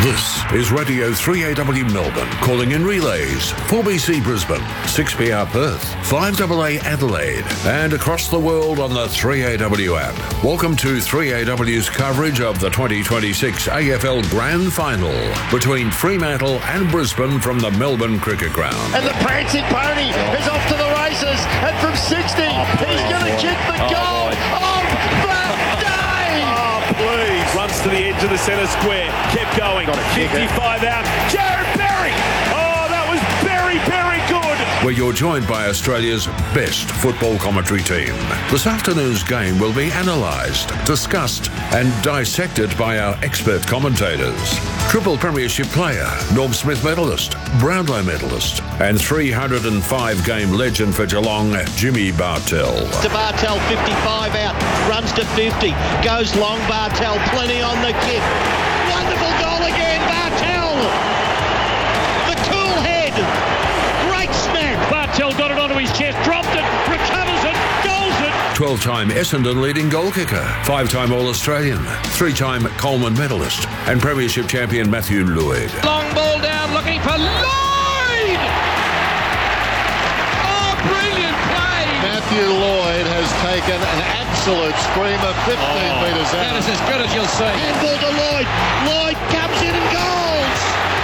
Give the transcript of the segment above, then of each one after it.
This is Radio 3AW Melbourne, calling in relays, 4BC Brisbane, 6PR Perth, 5AA Adelaide, and across the world on the 3AW app. Welcome to 3AW's coverage of the 2026 AFL Grand Final between Fremantle and Brisbane from the Melbourne Cricket Ground. And the prancing pony is off to the races, and from 60, he's going to kick the goal of the day! Oh, please. Runs to the edge of the centre square, kept going, 55 out, Jared Berry! Oh, that was very, very good! Where you're joined by Australia's best football commentary team. This afternoon's game will be analysed, discussed and dissected by our expert commentators. Triple Premiership player, Norm Smith medalist, Brownlow medalist and 305-game legend for Geelong, Jimmy Bartell. To Bartell, 55 out, runs to 50, goes long Bartell, plenty on the kick. Wonderful goal again, Bartell! The cool head, great smack. Bartell got it onto his chest, dropped it, recovers it, goals it. 12-time Essendon leading goal kicker, 5-time All-Australian, 3-time Coleman medalist and Premiership champion Matthew Lloyd. Long ball down, looking for Lloyd! Oh, brilliant play! Matthew Lloyd has taken an absolute screamer 15 metres out. That is as good as you'll see. Handball to Lloyd. Lloyd comes in and goals!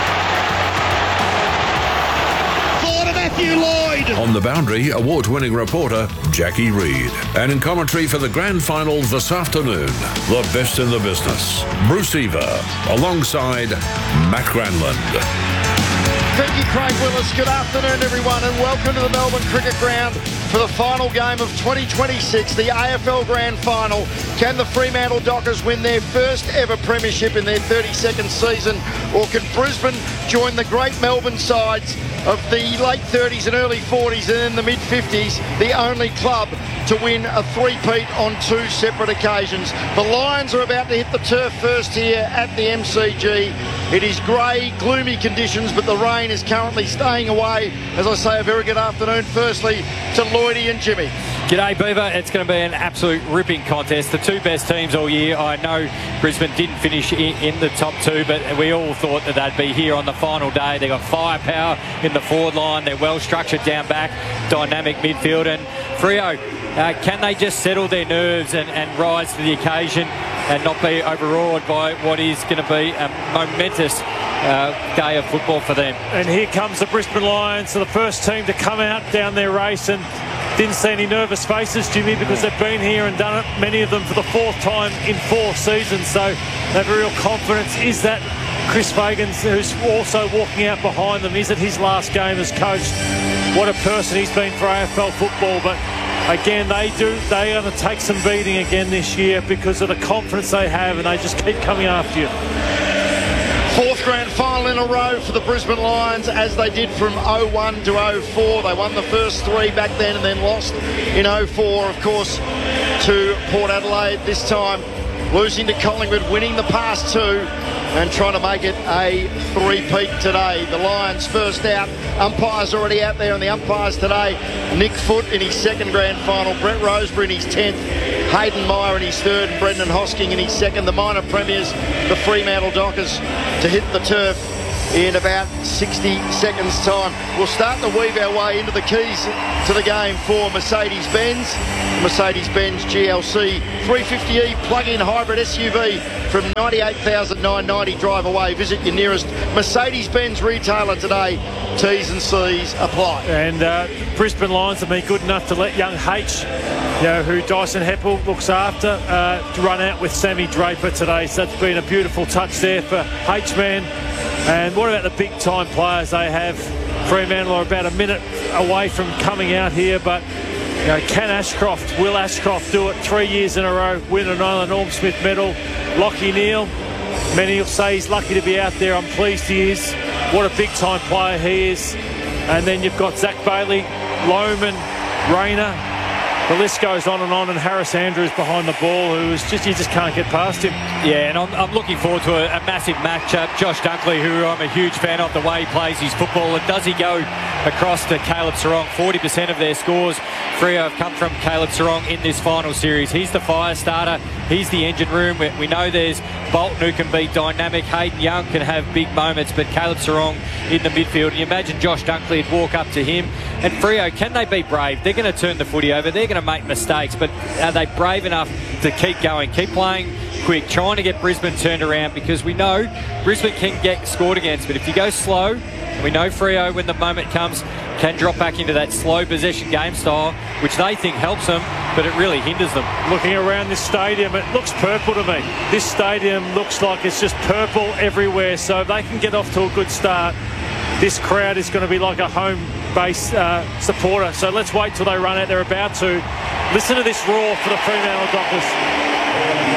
For Matthew Lloyd! On the boundary, award-winning reporter Jackie Reid. And in commentary for the Grand Final this afternoon, the best in the business, Bruce Eva, alongside Matt Granlund. Thank you, Craig Willis. Good afternoon, everyone, and welcome to the Melbourne Cricket Ground for the final game of 2026, the AFL Grand Final. Can the Fremantle Dockers win their first ever premiership in their 32nd season, or can Brisbane join the great Melbourne sides of the late 30s and early 40s and then the mid-50s, the only club to win a three-peat on two separate occasions? The Lions are about to hit the turf first here at the MCG. It is grey, gloomy conditions, but the rain is currently staying away. As I say, a very good afternoon, firstly, to Lloydie and Jimmy. G'day, Beaver. It's going to be an absolute ripping contest. The two best teams all year. I know Brisbane didn't finish in the top two, but we all thought that they'd be here on the final day. They've got firepower in the forward line. They're well structured down back, dynamic midfield. And Freo, can they just settle their nerves and rise to the occasion and not be overawed by what is going to be a momentous day of football for them? And here comes the Brisbane Lions, so the first team to come out down their race, and didn't see any nervous faces, Jimmy, because they've been here and done it, many of them for the fourth time in 4 seasons, so they have a real confidence. Is that Chris Fagan, who's also walking out behind them? Is it his last game as coach? What a person he's been for AFL football, but again, they are going to take some beating again this year because of the confidence they have, and they just keep coming after you. Fourth grand final in a row for the Brisbane Lions, as they did from 01 to 04. They won the first 3 back then and then lost in 04, of course, to Port Adelaide. This time losing to Collingwood, winning the past 2 and trying to make it a 3-peat today. The Lions first out. Umpires already out there, and the umpires today, Nick Foote in his second grand final, Brett Rosebery in his 10th, Hayden Meyer in his 3rd, and Brendan Hosking in his 2nd. The minor premiers, the Fremantle Dockers, to hit the turf in about 60 seconds time. We'll start to weave our way into the keys to the game for Mercedes-Benz. Mercedes-Benz GLC 350e plug-in hybrid SUV from $98,990 drive away. Visit your nearest Mercedes-Benz retailer today. T's and C's apply. And Brisbane Lions have been good enough to let young H, who Dyson Heppel looks after, to run out with Sammy Draper today. So that's been a beautiful touch there for H-Man. And what about the big-time players they have? Fremantle are about a minute away from coming out here, but will Ashcroft do it 3 years in a row, win another Norm Smith medal? Lachie Neale, many will say he's lucky to be out there. I'm pleased he is. What a big-time player he is. And then you've got Zach Bailey, Lohman, Rayner, the list goes on, and Harris Andrews behind the ball, you just can't get past him. Yeah, and I'm looking forward to a massive matchup. Josh Dunkley, who I'm a huge fan of the way he plays his football, and does he go across to Caleb Serong? 40% of their scores, Freo, have come from Caleb Serong in this final series. He's the fire starter. He's the engine room. We know there's Bolton, who can be dynamic. Hayden Young can have big moments, but Caleb Serong in the midfield. And you imagine Josh Dunkley would walk up to him. And Freo, can they be brave? They're going to turn the footy over. They're going to make mistakes, but are they brave enough to keep going, keep playing quick, trying to get Brisbane turned around? Because we know Brisbane can get scored against, but if you go slow, we know Freo, when the moment comes, can drop back into that slow possession game style, which they think helps them, but it really hinders them. Looking around this stadium, it looks purple to me. This stadium looks like it's just purple everywhere, so if they can get off to a good start, this crowd is going to be like a home base supporter. So let's wait till they run out. They're about to. Listen to this roar for the Fremantle Dockers.